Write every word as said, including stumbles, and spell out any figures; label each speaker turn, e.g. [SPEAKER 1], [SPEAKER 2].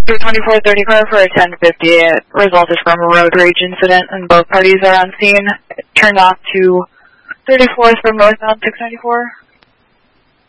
[SPEAKER 1] two twenty-four thirty car for a ten fifty. It resulted from a road rage incident and both parties are on scene. It turned off to thirty-fourth from northbound six ninety-four.